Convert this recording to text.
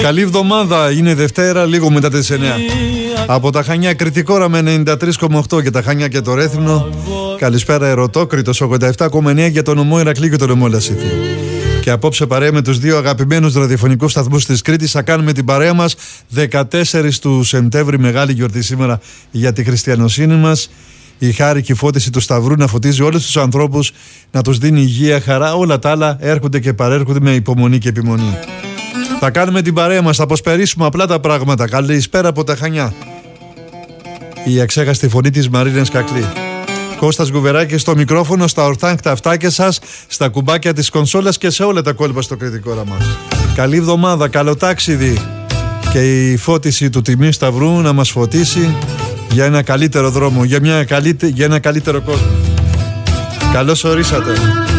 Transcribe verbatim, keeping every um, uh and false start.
Καλή εβδομάδα, είναι Δευτέρα, λίγο μετά τις εννιά. Από τα Χανιά Κρητικόρα με ενενήντα τρία κόμμα οκτώ και τα Χανιά και το Ρέθυμνο. Καλησπέρα Ερωτόκριτος ογδόντα επτά κόμμα εννέα για το νομό Ηρακλή και το νομό Λασίθι. Και απόψε παρέα με τους δύο αγαπημένους ραδιοφωνικούς σταθμούς της Κρήτης θα κάνουμε την παρέα μας δεκατέσσερις του Σεπτέμβρη, μεγάλη γιορτή σήμερα για τη χριστιανοσύνη μας. Η χάρη και η φώτιση του Σταυρού να φωτίζει όλους τους ανθρώπους, να τους δίνει υγεία, χαρά, όλα τα άλλα έρχονται και παρέρχονται με υπομονή και επιμονή. Θα κάνουμε την παρέα μας, θα αποσπερίσουμε απλά τα πράγματα. Καλησπέρα από τα Χανιά. Η αξέχαστη φωνή της Μαρίνας Κακλή. Κώστας Γκουβεράκης στο μικρόφωνο, στα ορθάνκτα αυτάκια σας, στα κουμπάκια της κονσόλας και σε όλα τα κόλπα στο κριτικόρα μας. Καλή εβδομάδα, καλό ταξίδι και η φώτιση του Τιμίου Σταυρού να μας φωτίσει για ένα καλύτερο δρόμο, για, μια καλύτε, για ένα καλύτερο κόσμο. Καλώς ορίσατε.